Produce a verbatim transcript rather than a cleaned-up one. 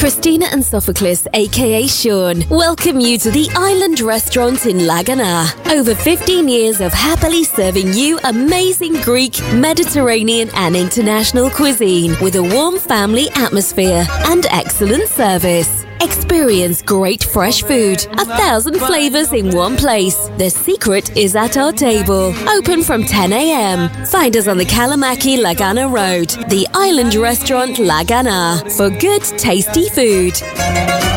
Christina and Sophocles, aka Sean, welcome you to the Island Restaurant in Lagana. Over fifteen years of happily serving you amazing Greek, Mediterranean and international cuisine with a warm family atmosphere and excellent service. Experience great fresh food, a thousand flavors in one place. The secret is at our table. Open from ten a.m. Find us on the Kalamaki Lagana Road, the Island Restaurant Lagana, for good, tasty food.